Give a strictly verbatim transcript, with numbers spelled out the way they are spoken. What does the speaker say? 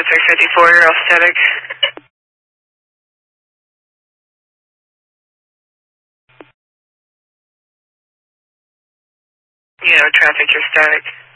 six fifty-four, you're all static. You know, traffic, you're static.